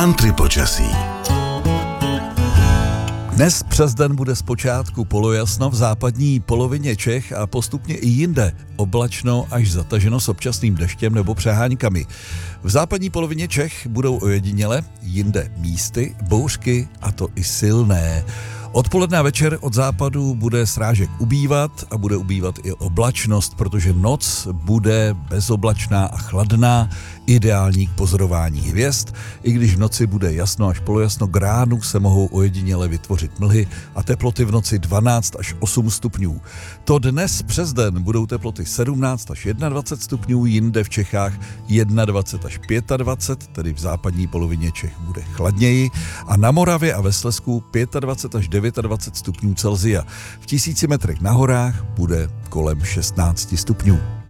Country počasí. Dnes přes den bude zpočátku polojasno v západní polovině Čech a postupně i jinde oblačno až zataženo s občasným deštěm nebo přeháňkami. V západní polovině Čech budou ojediněle, jinde místy, bouřky, a to i silné. Odpoledne a večer od západu bude srážek ubývat a bude ubývat i oblačnost, protože noc bude bezoblačná a chladná, ideální k pozorování hvězd. I když v noci bude jasno až polojasno, k ránu se mohou ojediněle vytvořit mlhy a teploty v noci 12 až 8 stupňů. To dnes přes den budou teploty 17 až 21 stupňů, jinde v Čechách 21 až 25, tedy v západní polovině Čech bude chladněji, a na Moravě a ve Slezsku 25 až 29 stupňů Celsia. V 1000 metrech na horách bude kolem 16 stupňů.